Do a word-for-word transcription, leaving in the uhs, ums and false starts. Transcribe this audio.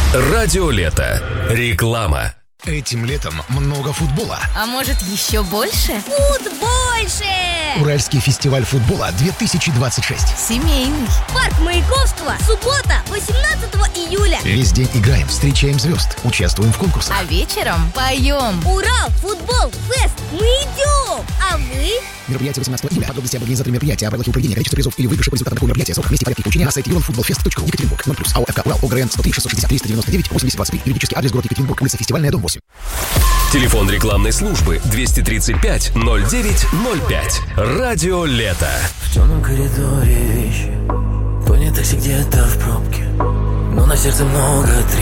Радио Лето. Реклама. Этим летом много футбола. А может, еще больше? Футбольше! Уральский фестиваль футбола две тысячи двадцать шесть. Семейный. Парк Маяковского. Суббота, восемнадцатого июля. Весь день играем, встречаем звезд, участвуем в конкурсах. А вечером поем. Урал, футбол, фест. Мы идем. А вы? Мероприятие восемнадцатого июля. Подробности об организаторе мероприятия, о правилах проведения, количество призов или выигрыша по результатам такого мероприятия, сроках, месте, порядке получения на сайте юронфутболфест точка ру. Екатеринбург. ноль плюс. АО ФК Урал. ОГРН сто три шестьсот шестьдесят триста девяносто девять восемьдесят двадцать три. Юридический адрес город Екатеринбург. Улица Фестивальная, дом восемь. Телефон рекламной службы двести тридцать пять ноль девять ноль пять. Радио Лето. В темном коридоре вещи, понятых где-то в пробке, но на сердце много